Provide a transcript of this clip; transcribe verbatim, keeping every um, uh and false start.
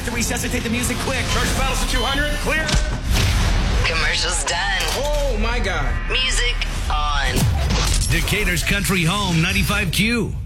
have to resuscitate the music quick. Charge battles to two hundred. Clear. Commercials done. Oh, my God. Music on. Decatur's Country Home, ninety-five Q.